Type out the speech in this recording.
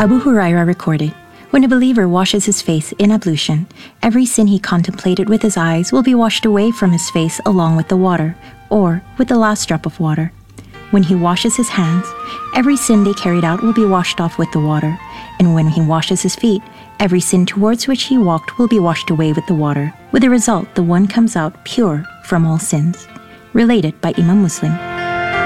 Abu Huraira recorded, "When a believer washes his face in ablution, every sin he contemplated with his eyes will be washed away from his face along with the water, or with the last drop of water. When he washes his hands, every sin they carried out will be washed off with the water, and when he washes his feet, every sin towards which he walked will be washed away with the water. With the result, the one comes out pure from all sins." Related by Imam Muslim.